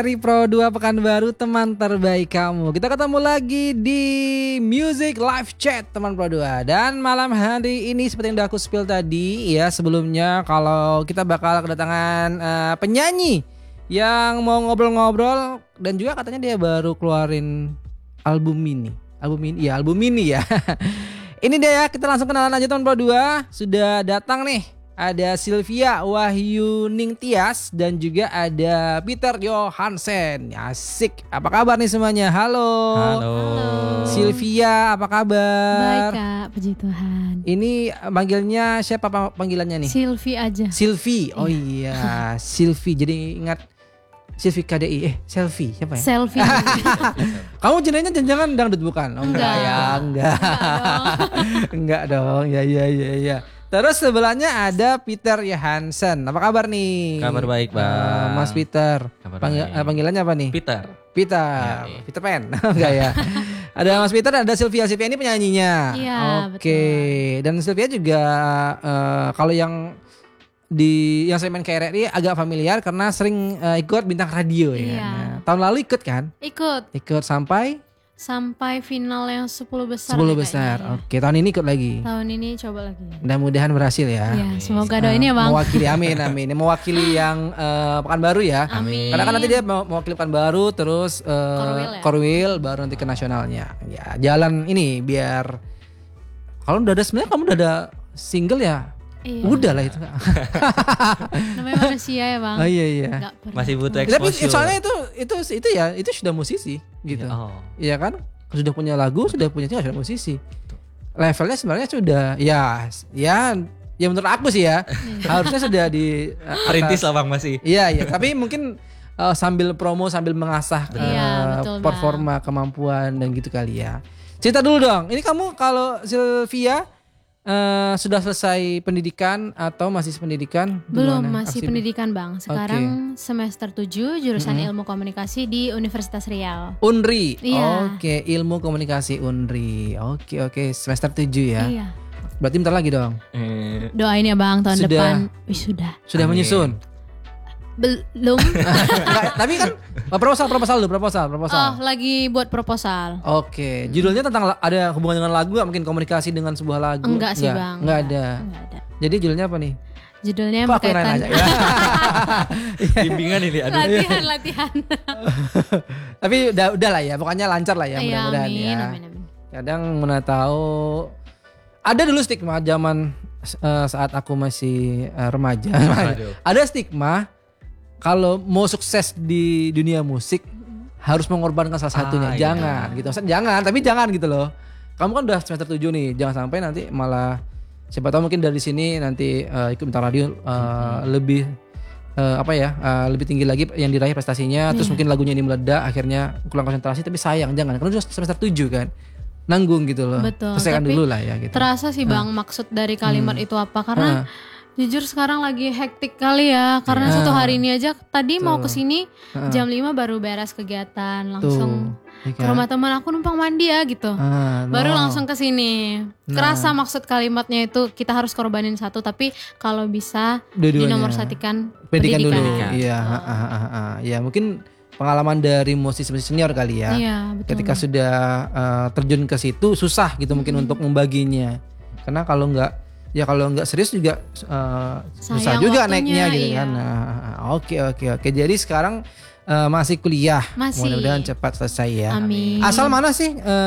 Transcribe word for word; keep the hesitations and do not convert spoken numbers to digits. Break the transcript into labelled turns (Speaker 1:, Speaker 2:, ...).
Speaker 1: Dari Pro dua Pekanbaru, teman terbaik kamu. Kita ketemu lagi di Music Live Chat teman Pro dua. Dan malam hari ini seperti yang udah aku spill tadi ya, sebelumnya kalau kita bakal kedatangan uh, penyanyi yang mau ngobrol-ngobrol, dan juga katanya dia baru keluarin album mini. Album mini ya, album mini ya. Ini dia ya, kita langsung kenalan aja teman Pro dua. Sudah datang nih. Ada Sylvia Wahyu Ningtyas dan juga ada Peter Johansen. Asik. Apa kabar nih semuanya? Halo.
Speaker 2: Halo.
Speaker 1: Sylvia, apa kabar?
Speaker 3: Baik Kak, puji Tuhan.
Speaker 1: Ini panggilnya siapa panggilannya nih?
Speaker 3: Sylvie aja.
Speaker 1: Sylvie. Oh iya, Sylvie. Jadi ingat Sylvie K D I. Eh, Selfie siapa ya?
Speaker 3: Selfie.
Speaker 1: Kamu jenengnya jangan dangdut bukan? Oh, enggak,
Speaker 3: Enggak.
Speaker 1: ya, enggak.
Speaker 3: Enggak
Speaker 1: Enggak dong. Ya ya ya ya. Terus sebelahnya ada Peter Johansen. Apa kabar nih?
Speaker 2: Kabar baik, Bang.
Speaker 1: Uh, Mas Peter.
Speaker 2: Kabar
Speaker 1: Panggil,
Speaker 2: baik.
Speaker 1: uh, panggilannya apa nih?
Speaker 2: Peter.
Speaker 1: Peter.
Speaker 2: Ya, iya.
Speaker 1: Peter Pan. Enggak ya. Ada Mas Peter dan ada Sylvia. Sylvia ini penyanyinya.
Speaker 3: Iya,
Speaker 1: Oke. Dan Sylvia juga uh, kalau yang di yang saya main K R R I agak familiar karena sering uh, ikut bintang radio ya.
Speaker 3: Iya.
Speaker 1: Nah, tahun lalu ikut kan?
Speaker 3: Ikut
Speaker 1: Ikut sampai
Speaker 3: sampai final yang sepuluh besar.
Speaker 1: sepuluh
Speaker 3: nih
Speaker 1: besar.
Speaker 3: kayaknya, ya.
Speaker 1: Oke, tahun ini ikut lagi.
Speaker 3: Tahun ini coba lagi.
Speaker 1: Mudah-mudahan berhasil ya.
Speaker 3: Iya, semoga
Speaker 1: Uh,
Speaker 3: doain ya Bang.
Speaker 1: Mewakili, amin amin. Mewakili yang uh, Pekanbaru ya.
Speaker 3: Amin.
Speaker 1: Karena kan nanti dia mau mewakili Pekanbaru, terus uh,
Speaker 3: Korwil ya?
Speaker 1: Korwil, baru nanti ke nasionalnya. Ya, jalan ini biar kalau udah ada sebenarnya kamu udah ada single ya.
Speaker 3: Iya.
Speaker 1: Udah lah itu.
Speaker 3: Namanya manusia ya Bang.
Speaker 1: Oh iya iya.
Speaker 3: Nggak pernah.
Speaker 2: Masih butuh
Speaker 1: Tapi
Speaker 2: exposure.
Speaker 1: soalnya itu itu itu ya itu sudah musisi gitu.
Speaker 2: Iya, oh.
Speaker 1: Iya kan? Sudah punya lagu, sudah punya sudah musisi. Levelnya sebenarnya sudah ya ya ya menurut aku sih ya harusnya sudah di atas-
Speaker 2: Perintis lah Bang masih.
Speaker 1: Iya iya, tapi mungkin uh, sambil promo sambil mengasah uh,
Speaker 3: Iya, betul, Bang.
Speaker 1: performa kemampuan dan gitu kali ya. Cerita dulu dong. Ini kamu kalau Sylvia uh, sudah selesai pendidikan atau masih pendidikan?
Speaker 3: Belum,
Speaker 1: Gimana?
Speaker 3: masih
Speaker 1: Aksi-
Speaker 3: pendidikan Bang. Sekarang semester tujuh jurusan Ilmu Komunikasi di Universitas Riau.
Speaker 1: Unri.
Speaker 3: Iya.
Speaker 1: Oke, ilmu komunikasi Unri. Oke oke, semester tujuh ya.
Speaker 3: Iya.
Speaker 1: Berarti bentar lagi dong.
Speaker 2: Eh,
Speaker 3: Doain ya Bang tahun
Speaker 1: Sudah.
Speaker 3: depan wisuda.
Speaker 1: Sudah
Speaker 2: Amin.
Speaker 1: menyusun.
Speaker 3: Belum.
Speaker 1: Enggak, tapi kan proposal proposal dulu, proposal,
Speaker 3: Oh,
Speaker 1: proposal.
Speaker 3: lagi buat proposal.
Speaker 1: Oke, judulnya tentang la- ada hubungan dengan lagu, gak mungkin komunikasi dengan sebuah lagu?
Speaker 3: Enggak sih Bang.
Speaker 1: Enggak ada.
Speaker 3: Enggak ada.
Speaker 1: Jadi judulnya apa nih?
Speaker 3: Judulnya yang
Speaker 1: Kok aku yang
Speaker 3: berkaitan
Speaker 1: nanya aja ya?
Speaker 2: bimbingan ini aduh.
Speaker 3: latihan latihan.
Speaker 1: Tapi udah udah lah ya, pokoknya lancar lah ya,
Speaker 3: Iya,
Speaker 1: mudah-mudahan
Speaker 3: amin,
Speaker 1: ya.
Speaker 3: amin, amin.
Speaker 1: Kadang mana tahu ada dulu stigma zaman eh, saat aku masih eh, remaja.
Speaker 2: Waduh.
Speaker 1: Ada stigma kalau mau sukses di dunia musik harus mengorbankan salah satunya.
Speaker 2: Ah, iya.
Speaker 1: Jangan gitu. Maksudnya jangan, tapi jangan gitu loh. Kamu kan udah semester tujuh nih, jangan sampai nanti malah siapa tahu mungkin dari sini nanti eh, ikut bintang radio eh, lebih eh, apa ya, eh, lebih tinggi lagi yang diraih prestasinya, terus
Speaker 3: Iya.
Speaker 1: mungkin lagunya ini meledak, akhirnya kurang konsentrasi, tapi sayang jangan. Karena udah semester tujuh kan. Nanggung gitu loh.
Speaker 3: Betul,
Speaker 1: Selesaikan
Speaker 3: tapi
Speaker 1: dulu lah ya gitu.
Speaker 3: Terasa sih Bang maksud dari kalimat itu apa? Karena
Speaker 1: Heeh.
Speaker 3: jujur sekarang lagi hektik kali ya. Karena
Speaker 1: Iya.
Speaker 3: satu hari ini aja tadi mau
Speaker 1: Betul.
Speaker 3: kesini
Speaker 1: Heeh.
Speaker 3: jam lima baru beres kegiatan, langsung
Speaker 1: Tuh, iya
Speaker 3: ke
Speaker 1: kan?
Speaker 3: rumah teman aku numpang mandi ya gitu.
Speaker 1: Ah,
Speaker 3: Baru
Speaker 1: no.
Speaker 3: langsung ke sini.
Speaker 1: Nah.
Speaker 3: Kerasa maksud kalimatnya itu kita harus korbanin satu, tapi kalau bisa
Speaker 1: Dua-duanya.
Speaker 3: dinomorsatikan
Speaker 1: pendidikan,
Speaker 3: pendidikan.
Speaker 1: dulu.
Speaker 2: Pendidikan.
Speaker 1: Iya, ha, ha, ha, ha. Ya mungkin pengalaman dari musisi senior kali ya.
Speaker 3: Iya, betul.
Speaker 1: Ketika sudah uh, terjun ke situ susah gitu mungkin untuk membaginya. Karena kalau nggak ya kalau nggak serius juga uh, susah
Speaker 3: Sayang
Speaker 1: juga
Speaker 3: waktunya,
Speaker 1: naiknya gitu
Speaker 3: iya.
Speaker 1: kan. Nah, oke oke oke. Jadi sekarang uh, masih kuliah.
Speaker 3: Masih.
Speaker 1: Mudah-mudahan cepat selesai ya.
Speaker 3: Amin.
Speaker 1: Asal mana sih? uh,